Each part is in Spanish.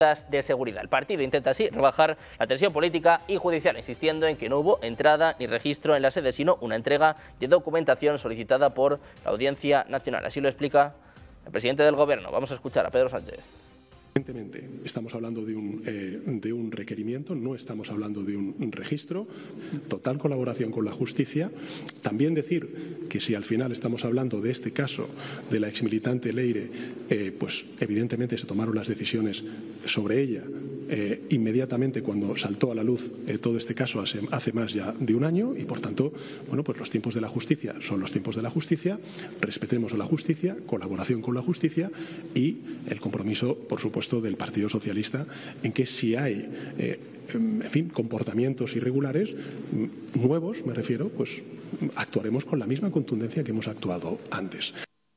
de seguridad. El partido intenta así rebajar la tensión política y judicial, insistiendo en que no hubo entrada ni registro en la sede, sino una entrega de documentación solicitada por la Audiencia Nacional. Así lo explica el presidente del Gobierno. Vamos a escuchar a Pedro Sánchez. Evidentemente, estamos hablando de un requerimiento, no estamos hablando de un registro, total colaboración con la justicia. También decir que si al final estamos hablando de este caso de la exmilitante Leire, pues evidentemente se tomaron las decisiones sobre ella inmediatamente cuando saltó a la luz todo este caso hace más ya de un año y por tanto, bueno, pues los tiempos de la justicia son los tiempos de la justicia, respetemos a la justicia, colaboración con la justicia y el compromiso, por supuesto, del Partido Socialista en que si hay en fin, comportamientos irregulares nuevos, me refiero, pues actuaremos con la misma contundencia que hemos actuado antes.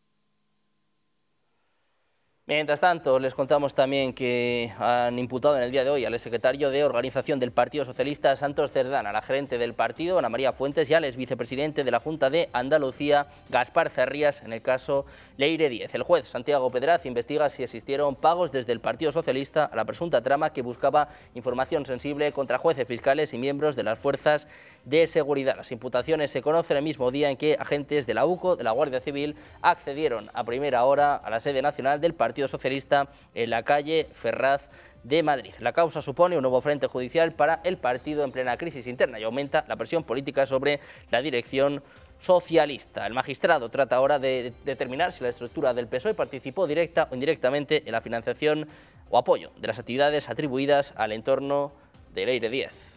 Mientras tanto, les contamos también que han imputado en el día de hoy al exsecretario de Organización del Partido Socialista, Santos Cerdán, a la gerente del partido, Ana María Fuentes, y al exvicepresidente de la Junta de Andalucía, Gaspar Zarrías, en el caso Leire Díez. El juez Santiago Pedraz investiga si existieron pagos desde el Partido Socialista a la presunta trama que buscaba información sensible contra jueces, fiscales y miembros de las fuerzas de seguridad. Las imputaciones se conocen el mismo día en que agentes de la UCO, de la Guardia Civil, accedieron a primera hora a la sede nacional del Partido Socialista en la calle Ferraz de Madrid. La causa supone un nuevo frente judicial para el partido en plena crisis interna y aumenta la presión política sobre la dirección socialista. El magistrado trata ahora de determinar si la estructura del PSOE participó directa o indirectamente en la financiación o apoyo de las actividades atribuidas al entorno de Leire Díez.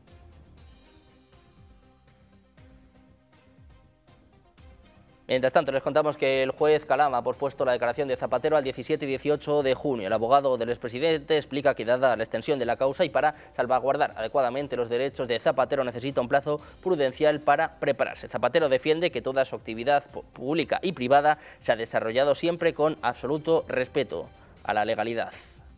Mientras tanto, les contamos que el juez Calama ha pospuesto la declaración de Zapatero al 17 y 18 de junio. El abogado del expresidente explica que, dada la extensión de la causa y para salvaguardar adecuadamente los derechos de Zapatero, necesita un plazo prudencial para prepararse. Zapatero defiende que toda su actividad pública y privada se ha desarrollado siempre con absoluto respeto a la legalidad.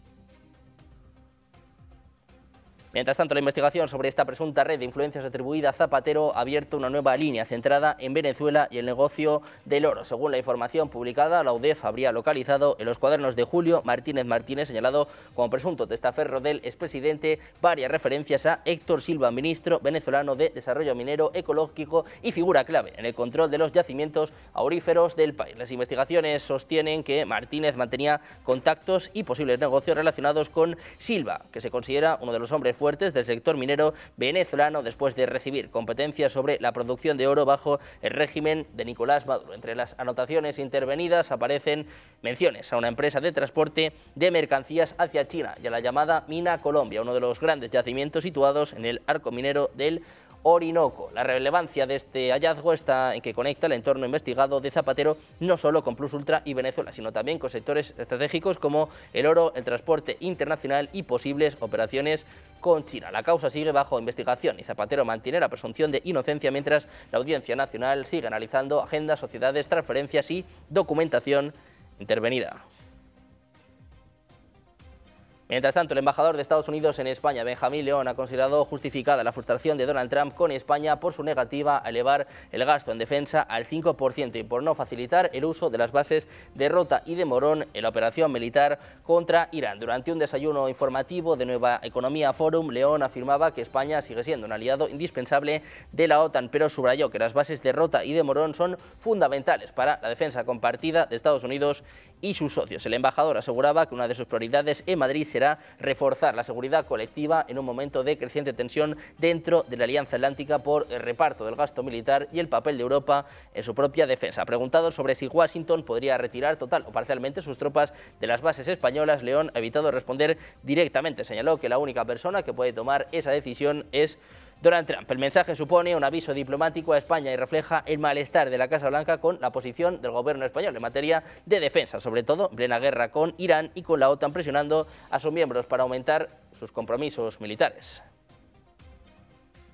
Mientras tanto, la investigación sobre esta presunta red de influencias atribuida a Zapatero ha abierto una nueva línea centrada en Venezuela y el negocio del oro. Según la información publicada, la UDEF habría localizado en los cuadernos de Julio Martínez Martínez, señalado como presunto testaferro del expresidente, varias referencias a Héctor Silva, ministro venezolano de Desarrollo Minero Ecológico y figura clave en el control de los yacimientos auríferos del país. Las investigaciones sostienen que Martínez mantenía contactos y posibles negocios relacionados con Silva, que se considera uno de los hombres fuertes del sector minero venezolano después de recibir competencias sobre la producción de oro bajo el régimen de Nicolás Maduro. Entre las anotaciones intervenidas aparecen menciones a una empresa de transporte de mercancías hacia China y a la llamada Mina Colombia, uno de los grandes yacimientos situados en el arco minero del Orinoco. La relevancia de este hallazgo está en que conecta el entorno investigado de Zapatero no solo con Plus Ultra y Venezuela, sino también con sectores estratégicos como el oro, el transporte internacional y posibles operaciones con China. La causa sigue bajo investigación y Zapatero mantiene la presunción de inocencia mientras la Audiencia Nacional sigue analizando agendas, sociedades, transferencias y documentación intervenida. Mientras tanto, el embajador de Estados Unidos en España, Benjamín León, ha considerado justificada la frustración de Donald Trump con España por su negativa a elevar el gasto en defensa al 5% y por no facilitar el uso de las bases de Rota y de Morón en la operación militar contra Irán. Durante un desayuno informativo de Nueva Economía Forum, León afirmaba que España sigue siendo un aliado indispensable de la OTAN, pero subrayó que las bases de Rota y de Morón son fundamentales para la defensa compartida de Estados Unidos y sus socios. El embajador aseguraba que una de sus prioridades en Madrid será reforzar la seguridad colectiva en un momento de creciente tensión dentro de la Alianza Atlántica por el reparto del gasto militar y el papel de Europa en su propia defensa. Preguntado sobre si Washington podría retirar total o parcialmente sus tropas de las bases españolas, León ha evitado responder directamente. Señaló que la única persona que puede tomar esa decisión es Donald Trump. El mensaje supone un aviso diplomático a España y refleja el malestar de la Casa Blanca con la posición del gobierno español en materia de defensa, sobre todo en plena guerra con Irán y con la OTAN presionando a sus miembros para aumentar sus compromisos militares.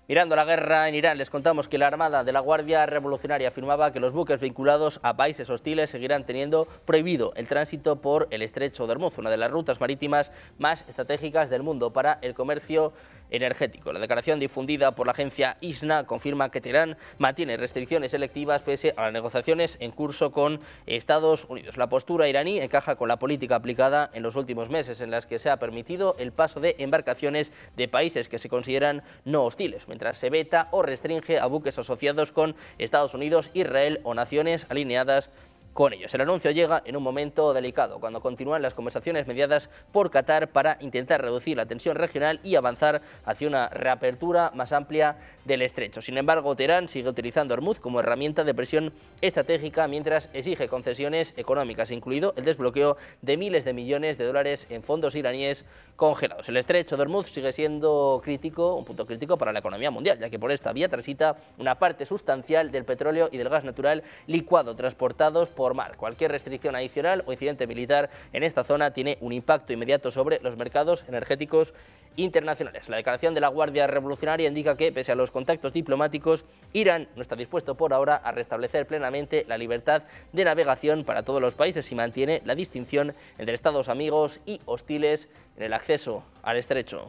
Mirando la guerra en Irán, les contamos que la Armada de la Guardia Revolucionaria afirmaba que los buques vinculados a países hostiles seguirán teniendo prohibido el tránsito por el Estrecho de Hormuz, una de las rutas marítimas más estratégicas del mundo para el comercio energético. La declaración difundida por la agencia ISNA confirma que Teherán mantiene restricciones selectivas pese a las negociaciones en curso con Estados Unidos. La postura iraní encaja con la política aplicada en los últimos meses, en las que se ha permitido el paso de embarcaciones de países que se consideran no hostiles, mientras se veta o restringe a buques asociados con Estados Unidos, Israel o naciones alineadas con ellos. El anuncio llega en un momento delicado, cuando continúan las conversaciones mediadas por Qatar para intentar reducir la tensión regional y avanzar hacia una reapertura más amplia del estrecho. Sin embargo, Teherán sigue utilizando Hormuz como herramienta de presión estratégica mientras exige concesiones económicas, incluido el desbloqueo de miles de millones de dólares en fondos iraníes congelados. El estrecho de Hormuz sigue siendo un punto crítico para la economía mundial, ya que por esta vía transita una parte sustancial del petróleo y del gas natural licuado transportados por mar. Cualquier restricción adicional o incidente militar en esta zona tiene un impacto inmediato sobre los mercados energéticos internacionales. La declaración de la Guardia Revolucionaria indica que, pese a los contactos diplomáticos, Irán no está dispuesto por ahora a restablecer plenamente la libertad de navegación para todos los países y mantiene la distinción entre estados amigos y hostiles en el acceso al estrecho.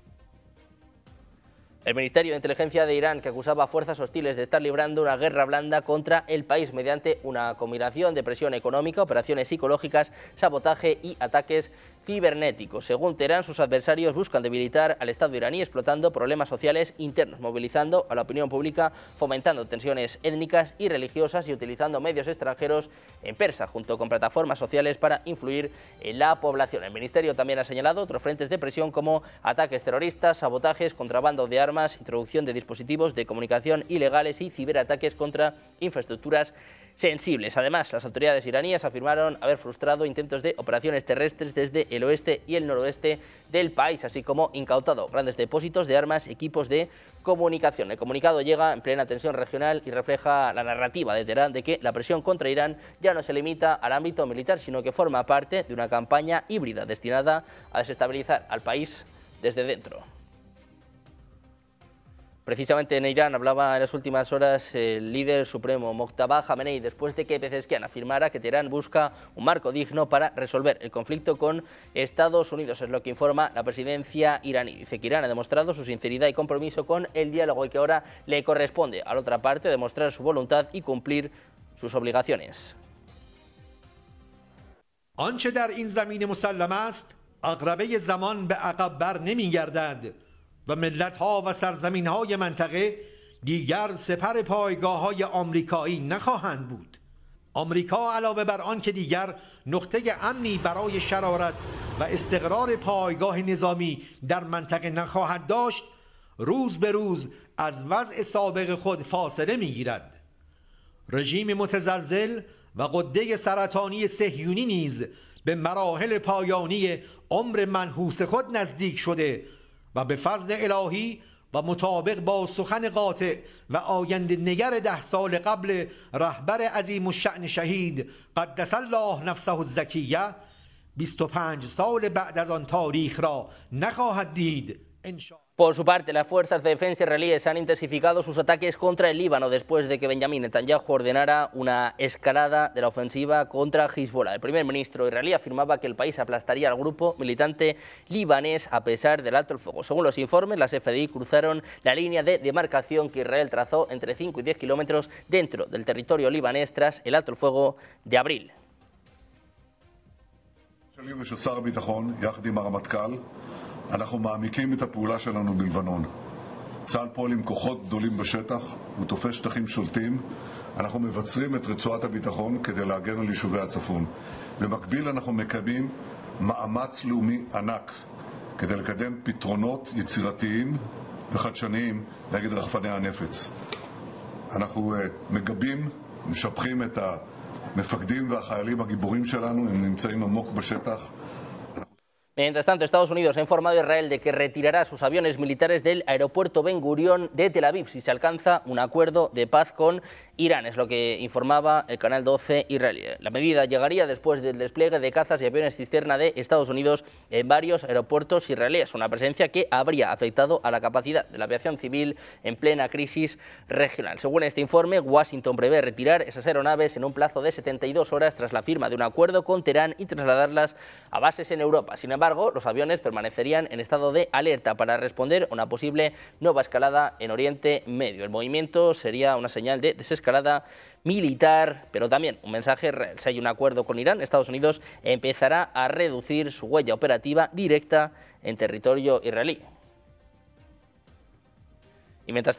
El Ministerio de Inteligencia de Irán, que acusaba a fuerzas hostiles de estar librando una guerra blanda contra el país mediante una combinación de presión económica, operaciones psicológicas, sabotaje y ataques cibernéticos. Según Teherán, sus adversarios buscan debilitar al Estado iraní explotando problemas sociales internos, movilizando a la opinión pública, fomentando tensiones étnicas y religiosas y utilizando medios extranjeros en persa, junto con plataformas sociales para influir en la población. El Ministerio también ha señalado otros frentes de presión como ataques terroristas, sabotajes, contrabando de armas, introducción de dispositivos de comunicación ilegales y ciberataques contra infraestructuras sensibles. Además, las autoridades iraníes afirmaron haber frustrado intentos de operaciones terrestres desde el oeste y el noroeste del país, así como incautado grandes depósitos de armas y equipos de comunicación. El comunicado llega en plena tensión regional y refleja la narrativa de Teherán de que la presión contra Irán ya no se limita al ámbito militar, sino que forma parte de una campaña híbrida destinada a desestabilizar al país desde dentro. Precisamente en Irán hablaba en las últimas horas el líder supremo Mojtaba Khamenei después de que Pezeshkian afirmara que Teherán busca un marco digno para resolver el conflicto con Estados Unidos. Es lo que informa la presidencia iraní. Dice que Irán ha demostrado su sinceridad y compromiso con el diálogo y que ahora le corresponde a la otra parte demostrar su voluntad y cumplir sus obligaciones. آنچه در این زمین مسلم است عقربه زمان به عقب بر نمیگردد و ملت‌ها و سرزمین‌های منطقه دیگر سپر پایگاه‌های آمریکایی نخواهند بود. آمریکا علاوه بر آن که دیگر نقطه امنی برای شرارت و استقرار پایگاه نظامی در منطقه نخواهد داشت، روز به روز از وضع سابق خود فاصله می‌گیرد. رژیم متزلزل و غده سرطانی صهیونی نیز به مراحل پایانی عمر منحوس خود نزدیک شده و به فضل الهی و مطابق با سخن قاطع و آینده نگر 10 سال قبل رهبر عظیم الشأن شهید قدس الله نفسه الزکیه 25 سال بعد از آن تاریخ را نخواهد دید. Por su parte, las fuerzas de defensa israelíes han intensificado sus ataques contra el Líbano después de que Benjamin Netanyahu ordenara una escalada de la ofensiva contra Hezbollah. El primer ministro israelí afirmaba que el país aplastaría al grupo militante libanés a pesar del alto el fuego. Según los informes, las FDI cruzaron la línea de demarcación que Israel trazó entre 5 y 10 kilómetros dentro del territorio libanés tras el alto el fuego de abril. אנחנו מעמיקים את הפעולה שלנו בלבנון. צה"ל פועל עם כוחות גדולים בשטח, הוא תופס שטחים שולטים. אנחנו מבצרים את רצועת הביטחון כדי להגן על יישובי הצפון. במקביל אנחנו מקיימים מאמץ לאומי ענק כדי לקדם פתרונות יצירתיים וחדשניים נגד רחפני הנפץ. אנחנו מגבים, משבחים את המפקדים והחיילים הגיבורים שלנו, הם נמצאים עמוק בשטח. Mientras tanto, Estados Unidos ha informado a Israel de que retirará sus aviones militares del aeropuerto Ben Gurión de Tel Aviv si se alcanza un acuerdo de paz con Irán, es lo que informaba el Canal 12 israelí. La medida llegaría después del despliegue de cazas y aviones cisterna de Estados Unidos en varios aeropuertos israelíes, una presencia que habría afectado a la capacidad de la aviación civil en plena crisis regional. Según este informe, Washington prevé retirar esas aeronaves en un plazo de 72 horas tras la firma de un acuerdo con Teherán y trasladarlas a bases en Europa. Sin embargo, los aviones permanecerían en estado de alerta para responder a una posible nueva escalada en Oriente Medio. El movimiento sería una señal de desescalada militar, pero también un mensaje real. Si hay un acuerdo con Irán, Estados Unidos empezará a reducir su huella operativa directa en territorio israelí. Y mientras